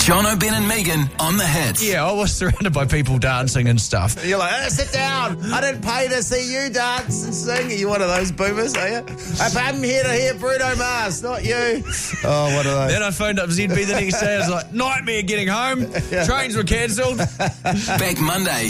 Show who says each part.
Speaker 1: John O'Ben and Megan on the hits.
Speaker 2: Yeah, I was surrounded by people dancing and stuff.
Speaker 3: You're like, sit down. I didn't pay to see you dance and sing. Are you one of those boomers, are you? I'm here to hear Bruno Mars, not you. Oh, what are they?
Speaker 2: Then I phoned up ZB the next day. I was like, nightmare getting home. Trains were cancelled.
Speaker 1: Back Monday